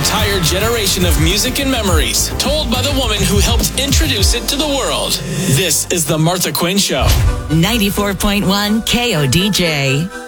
entire generation of music and memories, told by the woman who helped introduce it to the world. This is The Martha Quinn Show. 94.1 KODJ.